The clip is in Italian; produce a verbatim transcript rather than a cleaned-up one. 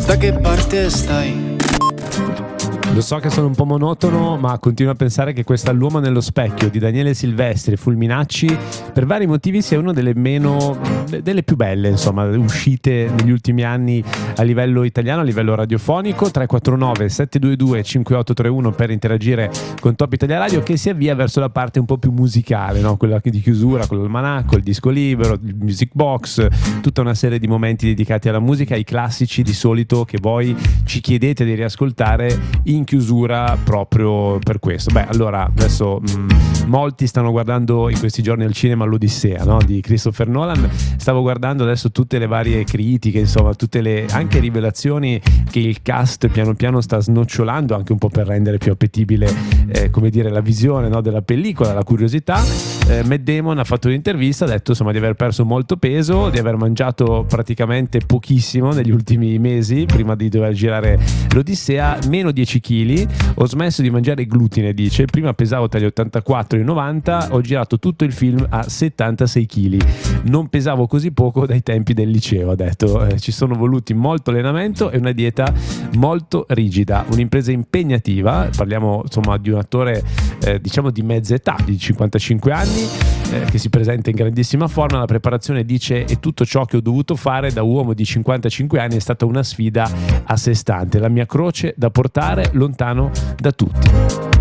Da che parte stai? Lo so che sono un po' monotono, ma continuo a pensare che questa L'uomo nello specchio di Daniele Silvestri e Fulminacci per vari motivi sia una delle meno delle più belle, insomma, uscite negli ultimi anni a livello italiano, a livello radiofonico. Tre quattro nove sette due due cinque otto tre uno per interagire con Top Italia Radio, che si avvia verso la parte un po' più musicale, no? Quella di chiusura, con l'almanacco, il disco libero, il music box, tutta una serie di momenti dedicati alla musica, i classici di solito che voi ci chiedete di riascoltare in chiusura proprio per questo. Beh, allora adesso mh, molti stanno guardando in questi giorni al cinema l'Odissea, no? Di Christopher Nolan. Stavo guardando adesso tutte le varie critiche, insomma, tutte le anche rivelazioni che il cast piano piano sta snocciolando, anche un po' per rendere più appetibile eh, come dire la visione, no? Della pellicola, la curiosità. eh, Matt Damon ha fatto un'intervista, ha detto insomma di aver perso molto peso, di aver mangiato praticamente pochissimo negli ultimi mesi prima di dover girare l'Odissea, meno dieci chili. Ho smesso di mangiare glutine, dice. Prima pesavo tra gli ottantaquattro e i novanta, ho girato tutto il film a settantasei chili. Non pesavo così poco dai tempi del liceo, ha detto. Eh, ci sono voluti molto allenamento e una dieta molto rigida, un'impresa impegnativa. Parliamo insomma di un attore eh, diciamo di mezza età, di cinquantacinque anni, eh, che si presenta in grandissima forma. La preparazione, dice, e tutto ciò che ho dovuto fare da uomo di cinquantacinque anni è stata una sfida a sé stante, la mia croce da portare lontano da tutti.